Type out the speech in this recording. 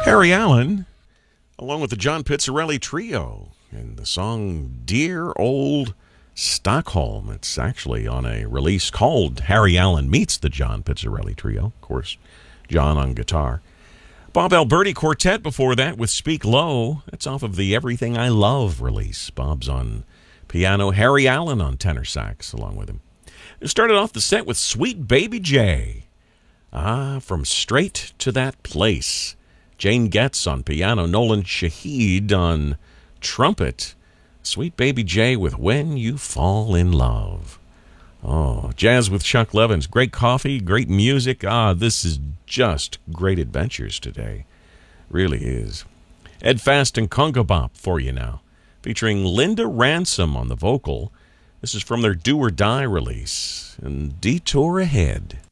Harry Allen, along with the John Pizzarelli Trio, and the song Dear Old Stockholm. It's actually on a release called Harry Allen Meets the John Pizzarelli Trio. Of course, John on guitar. Bob Alberti Quartet before that with Speak Low. That's off of the Everything I Love release. Bob's on piano, Harry Allen on tenor sax along with him. We started off the set with Sweet Baby J. From Straight to That Place. Jane Getz on piano, Nolan Shahid on trumpet. Sweet Baby J with When You Fall in Love. Oh, jazz with Chuck Levins. Great coffee, great music. This is just great adventures today. Really is. Ed Fast and Conga Bop for you now, featuring Linda Ransom on the vocal. This is from their Do or Die release, and Detour Ahead.